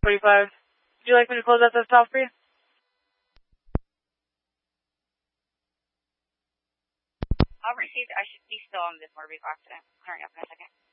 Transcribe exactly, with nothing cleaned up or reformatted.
forty-five. Would you like me to close out this stop for you? I'll receive. I should be still on this motor vehicle accident. Clearing up in a second.